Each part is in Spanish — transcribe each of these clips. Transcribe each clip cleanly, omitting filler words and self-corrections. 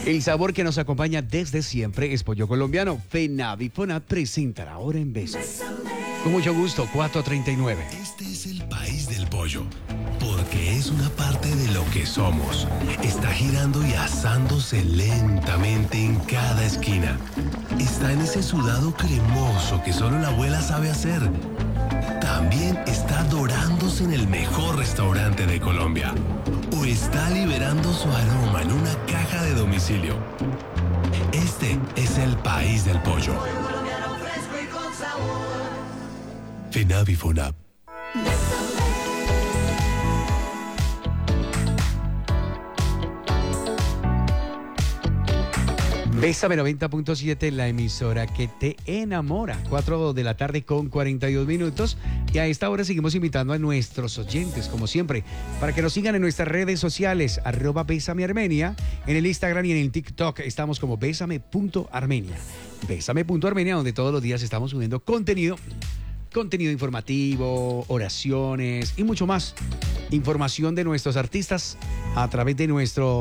El sabor que nos acompaña desde siempre es pollo colombiano. FENAVI FONAT presentará ahora en Besos. Con mucho gusto, 439. Este es el país del pollo, porque es una parte de lo que somos. Está girando y asándose lentamente en cada esquina. Está en ese sudado cremoso que solo la abuela sabe hacer. También está dorándose en el mejor restaurante de Colombia. O está liberando su aroma en una caja de domicilio. Este es el país del pollo. FENAVI FONAP. Bésame 90.7, la emisora que te enamora. 4 de la tarde con 42 minutos. Y a esta hora seguimos invitando a nuestros oyentes, como siempre, para que nos sigan en nuestras redes sociales, @BésameArmenia, en el Instagram y en el TikTok. Estamos como Bésame.Armenia. Bésame.Armenia, donde todos los días estamos subiendo contenido informativo, oraciones y mucho más. Información de nuestros artistas a través de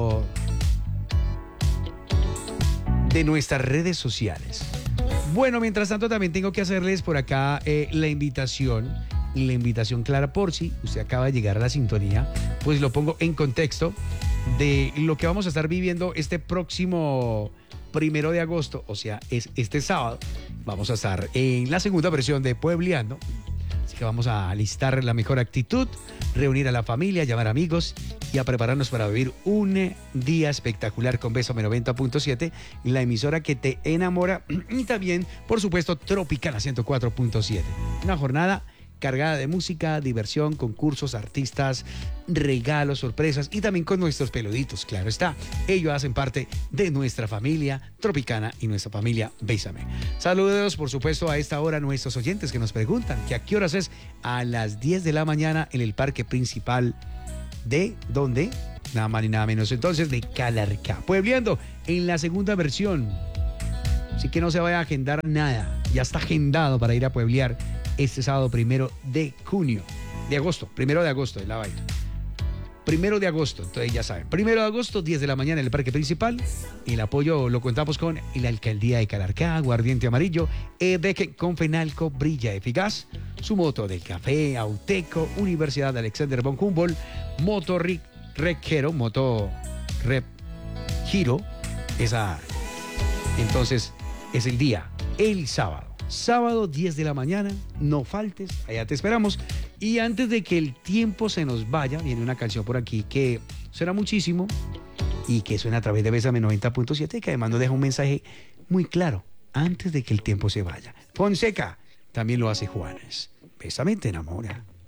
nuestras redes sociales. Bueno, mientras tanto también tengo que hacerles por acá la invitación clara por si usted acaba de llegar a la sintonía, pues lo pongo en contexto de lo que vamos a estar viviendo este próximo 1 de agosto, o sea, es este sábado. Vamos a estar en la segunda versión de Puebleando. Así que vamos a alistar la mejor actitud, reunir a la familia, llamar amigos y a prepararnos para vivir un día espectacular con Bésame 90.7, la emisora que te enamora, y también, por supuesto, Tropicana 104.7. Una jornada cargada de música, diversión, concursos, artistas, regalos, sorpresas y también con nuestros peluditos, claro está. Ellos hacen parte de nuestra familia Tropicana y nuestra familia Bésame. Saludos, por supuesto, a esta hora a nuestros oyentes que nos preguntan que a qué horas es. A las 10 de la mañana en el parque principal de ¿dónde? Nada más ni nada menos entonces de Calarcá. Puebleando en la segunda versión. Así que no se vaya a agendar nada. Ya está agendado para ir a pueblear este sábado 1 de agosto es la vaina. 1 de agosto, entonces ya saben. 1 de agosto, 10 de la mañana en el parque principal. El apoyo lo contamos con la alcaldía de Calarcá, Aguardiente Amarillo, EDEC con Fenalco, Brilla Eficaz, su moto del café, Auteco, Universidad de Alexander von Humboldt, Moto Requero, Moto Rep Giro. Esa, entonces, es el día, el sábado. Sábado 10 de la mañana, no faltes, allá te esperamos. Y antes de que el tiempo se nos vaya, viene una canción por aquí que suena muchísimo y que suena a través de Bésame 90.7, que además nos deja un mensaje muy claro, antes de que el tiempo se vaya. Fonseca, también lo hace Juanes. Bésame te enamora.